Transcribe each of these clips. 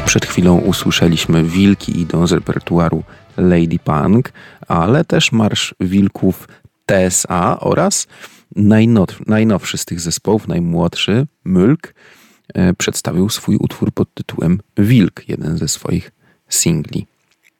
Przed chwilą usłyszeliśmy Wilki idą z repertuaru Lady Punk, ale też Marsz Wilków TSA oraz najnowszy z tych zespołów, najmłodszy, Mülk, przedstawił swój utwór pod tytułem Wilk, jeden ze swoich singli.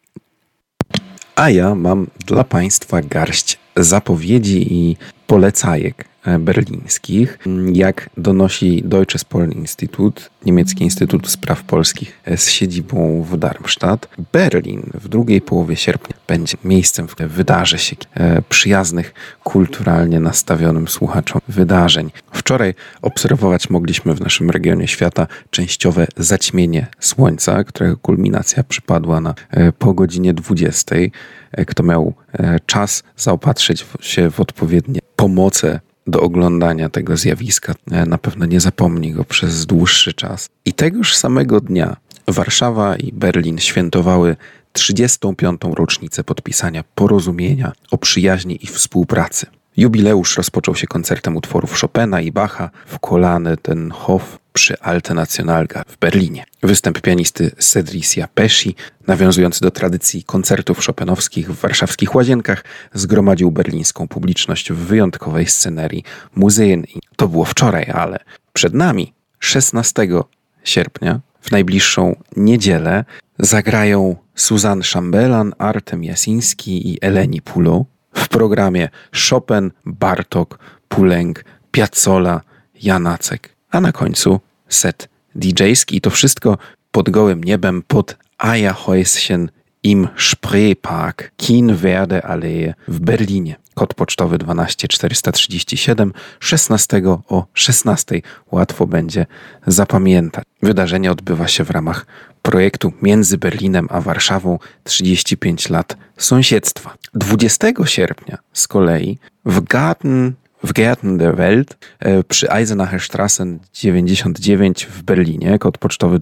A ja mam dla Państwa garść zapowiedzi i polecajek berlińskich. Jak donosi Deutsches Polen-Institut, niemiecki Instytut Spraw Polskich z siedzibą w Darmstadt, Berlin w drugiej połowie sierpnia będzie miejscem, w którym wydarzy się przyjaznych, kulturalnie nastawionym słuchaczom wydarzeń. Wczoraj obserwować mogliśmy w naszym regionie świata częściowe zaćmienie słońca, którego kulminacja przypadła po godzinie 20. Kto miał czas zaopatrzyć się w odpowiednie pomoce do oglądania tego zjawiska, na pewno nie zapomni go przez dłuższy czas. I tegoż samego dnia Warszawa i Berlin świętowały 35. rocznicę podpisania porozumienia o przyjaźni i współpracy. Jubileusz rozpoczął się koncertem utworów Chopina i Bacha w Kolane-ten-Hof przy Alte Nationalgalerie w Berlinie. Występ pianisty Cedricia Pesci, nawiązujący do tradycji koncertów chopinowskich w warszawskich Łazienkach, zgromadził berlińską publiczność w wyjątkowej scenerii Museen. To było wczoraj, ale przed nami 16 sierpnia, w najbliższą niedzielę, zagrają Suzanne Chamberlain, Artem Jasiński i Eleni Pulo w programie Chopin, Bartok, Poulenc, Piazzolla, Janacek, a na końcu set DJ-ski i to wszystko pod gołym niebem pod Eierhäuschen im Spreepark Kienwerde Allee w Berlinie. Kod pocztowy 12437, 16 o 16. Łatwo będzie zapamiętać. Wydarzenie odbywa się w ramach projektu Między Berlinem a Warszawą 35 lat sąsiedztwa. 20 sierpnia z kolei w Gärten der Welt przy Eisenacher Straße 99 w Berlinie, kod pocztowy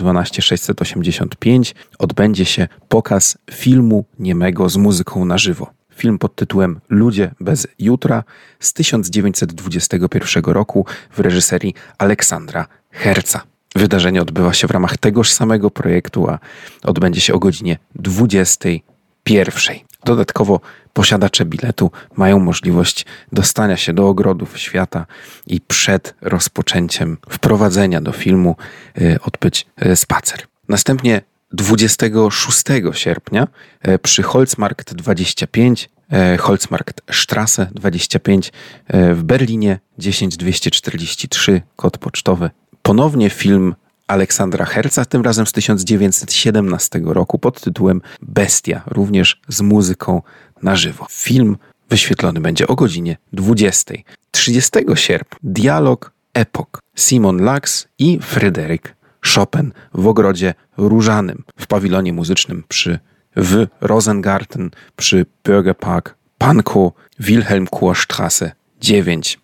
12685, odbędzie się pokaz filmu niemego z muzyką na żywo. Film pod tytułem Ludzie bez jutra z 1921 roku w reżyserii Aleksandra Herca. Wydarzenie odbywa się w ramach tegoż samego projektu, a odbędzie się o godzinie 21. Dodatkowo posiadacze biletu mają możliwość dostania się do ogrodów świata i przed rozpoczęciem wprowadzenia do filmu odbyć spacer. Następnie 26 sierpnia przy Holzmarkt 25, Holzmarktstraße 25 w Berlinie 10243, kod pocztowy. Ponownie film Aleksandra Herca, tym razem z 1917 roku pod tytułem Bestia, również z muzyką na żywo. Film wyświetlony będzie o godzinie 20. 30 sierpnia dialog Epok Simon Lacks i Fryderyk Chopin w Ogrodzie Różanym w pawilonie muzycznym w Rosengarten przy Bürgerpark Pankow Wilhelmkurstraße 9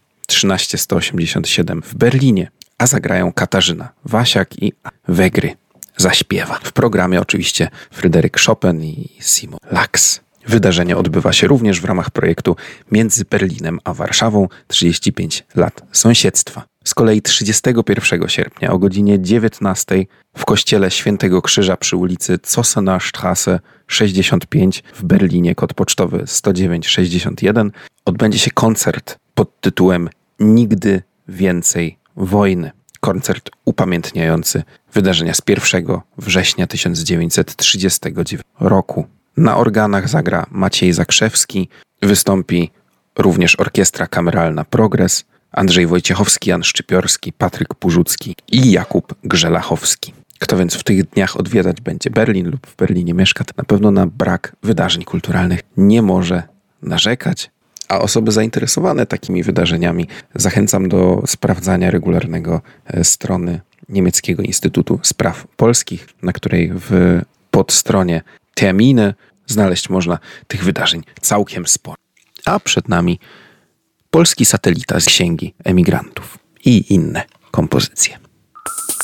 13187 w Berlinie. A zagrają Katarzyna Wasiak i Wegry zaśpiewa. W programie oczywiście Fryderyk Chopin i Simon Lacks. Wydarzenie odbywa się również w ramach projektu Między Berlinem a Warszawą 35 lat sąsiedztwa. Z kolei 31 sierpnia o godzinie 19 w kościele Świętego Krzyża przy ulicy Zossener Straße 65 w Berlinie, kod pocztowy 10961, odbędzie się koncert pod tytułem Nigdy więcej wojny. Koncert upamiętniający wydarzenia z 1 września 1939 roku. Na organach zagra Maciej Zakrzewski, wystąpi również Orkiestra Kameralna Progres, Andrzej Wojciechowski, Jan Szczypiorski, Patryk Purzucki i Jakub Grzelachowski. Kto więc w tych dniach odwiedzać będzie Berlin lub w Berlinie mieszka, to na pewno na brak wydarzeń kulturalnych nie może narzekać. A osoby zainteresowane takimi wydarzeniami zachęcam do sprawdzania regularnego strony Niemieckiego Instytutu Spraw Polskich, na której w podstronie Terminy znaleźć można tych wydarzeń całkiem sporo. A przed nami polski satelita z Księgi Emigrantów i inne kompozycje.